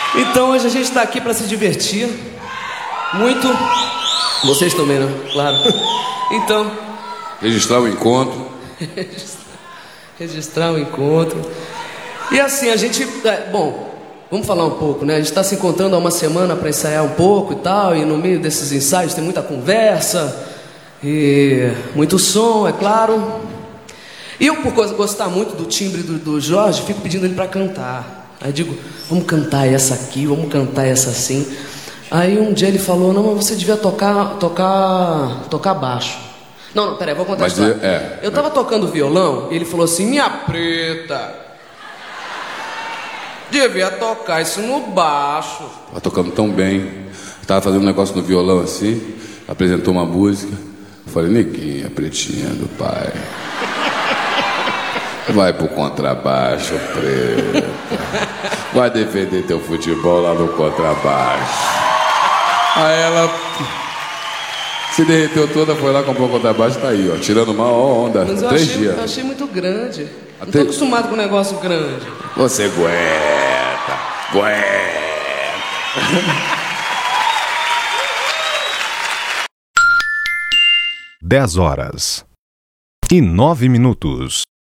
Então hoje a gente tá aqui pra se divertir. Muito. Vocês também, né? Claro. Então. Registrar o encontro. Registrar o encontro. E assim, a gente... bom, vamos falar um pouco, né? A gente tá se encontrando há uma semana pra ensaiar um pouco e tal. E no meio desses ensaios tem muita conversa. E muito som, é claro. E eu, por gostar muito do timbre do Jorge, fico pedindo ele pra cantar. Aí digo, vamos cantar essa aqui, vamos cantar essa assim. Aí um dia ele falou, não, mas você devia tocar baixo. Não, peraí, vou contar a história. Eu tava tocando violão e ele falou assim, minha preta, devia tocar isso no baixo. Tava tocando tão bem, tava fazendo um negócio no violão assim, apresentou uma música. Eu falei, neguinha, pretinha do pai, vai pro contrabaixo, preta. Vai defender teu futebol lá no contrabaixo. Aí ela se derreteu toda, foi lá, comprou o contrabaixo, tá aí, ó, tirando uma onda. Mas eu 3 dias. Eu achei muito grande. Não tô acostumado com um negócio grande. Você aguenta. 10h09.